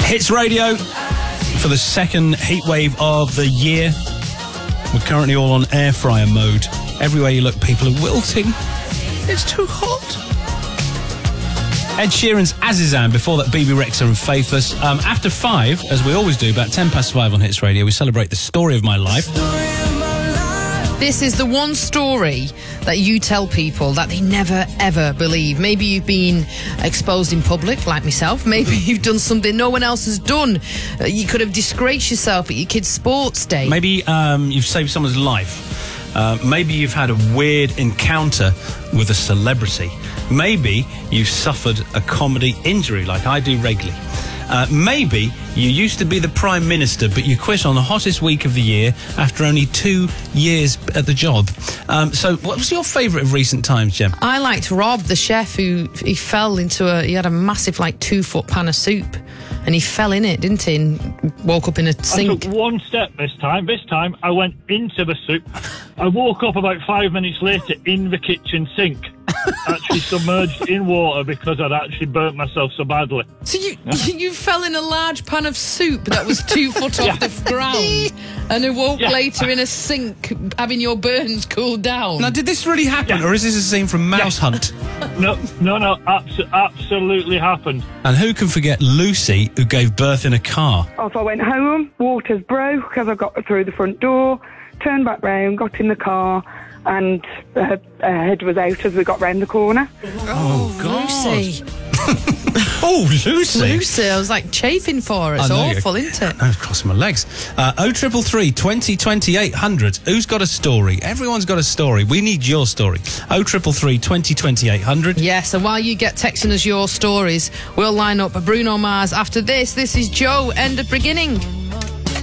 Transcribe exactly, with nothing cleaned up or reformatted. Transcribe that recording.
Hits Radio for the second heat wave of the year. We're currently all on air fryer mode. Everywhere you look, people are wilting. It's too hot. Ed Sheeran's Azizan, before that B B Rexa and Faithless. Um, after five, as we always do, about ten past five on Hits Radio, we celebrate the story of my life. This is the one story that you tell people that they never, ever believe. Maybe you've been exposed in public, like myself. Maybe you've done something no one else has done. Uh, you could have disgraced yourself at your kid's sports day. Maybe um, you've saved someone's life. Uh, maybe you've had a weird encounter with a celebrity. Maybe you've suffered a comedy injury, like I do regularly. Uh, maybe you used to be the Prime Minister, but you quit on the hottest week of the year after only two years at the job. Um, so what was your favourite of recent times, Jem? I liked Rob, the chef, who he fell into a... He had a massive, like, two-foot pan of soup, and he fell in it, didn't he, and woke up in a sink. I took one step this time. This time, I went into the soup. I woke up about five minutes later in the kitchen sink. Actually submerged in water because I'd actually burnt myself so badly. So you you fell in a large pan of soup that was two foot off Yeah. the ground and awoke Yeah. later in a sink having your burns cooled down. Now, did this really happen, Yeah. or is this a scene from Mouse Yeah. Hunt? No, no, no, abso- absolutely happened. And who can forget Lucy, who gave birth in a car? Off I went home, waters broke as I got through the front door, turned back round, got in the car, and her, her head was out as we got round the corner. Oh, Lucy. Oh, Lucy. Lucy, I was like chafing for her. It's I know, awful, isn't it? I was crossing my legs. Uh, oh triple three, twenty, twenty, eight hundred. Who's got a story? Everyone's got a story. We need your story. oh triple three, twenty, twenty, eight hundred. Yes, and while you get texting us your stories, we'll line up a Bruno Mars after this. This is Joe, End of Beginning.